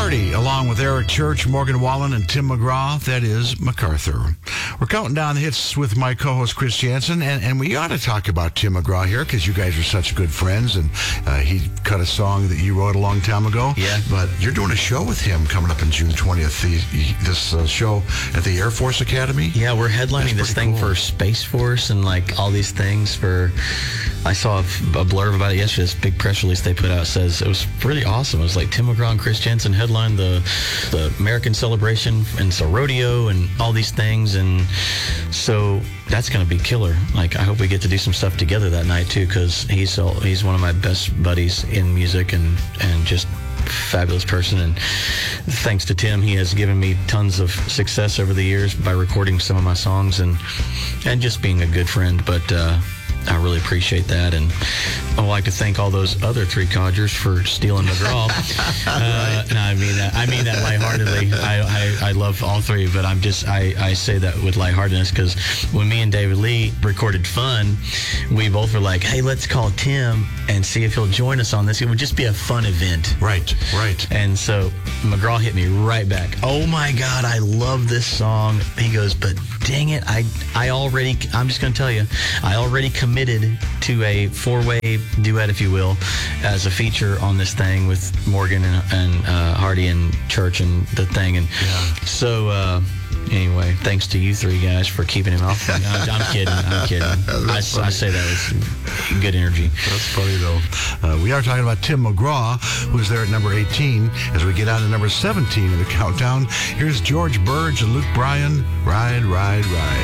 Hardy, along with Eric Church, Morgan Wallen, and Tim McGraw. That is MacArthur. We're counting down the hits with my co-host Chris Jansen, and we ought to talk about Tim McGraw here because you guys are such good friends, and he cut a song that you wrote a long time ago. Yeah. But you're doing a show with him coming up on June 20th, this show at the Air Force Academy. Yeah, we're headlining this thing cool. for Space Force and like all these things for... I saw a blurb about it yesterday. This big press release they put out says it was really awesome. It was like Tim McGraw and Chris Jensen headlined the American celebration, and it's a rodeo and all these things, and so that's going to be killer. Like, I hope we get to do some stuff together that night too, because he's one of my best buddies in music and just fabulous person, and thanks to Tim, he has given me tons of success over the years by recording some of my songs and just being a good friend. But I really appreciate that, and I would like to thank all those other three codgers for stealing McGraw. No, I mean that lightheartedly. I love all three, but I say that with lightheartedness because when me and David Lee recorded Fun, we both were like, hey, let's call Tim and see if he'll join us on this. It would just be a fun event. Right. And so McGraw hit me right back. Oh my God, I love this song. He goes, but dang it, I'm just going to tell you, I already committed to a four-way duet, if you will, as a feature on this thing with Morgan and Hardy and Church and the thing. And so anyway, thanks to you three guys for keeping him off. I'm kidding. I say that with good energy. That's funny, though. We are talking about Tim McGraw, who's there at number 18. As we get on to number 17 in the countdown, here's George Burge and Luke Bryan, Ride, Ride, Ride.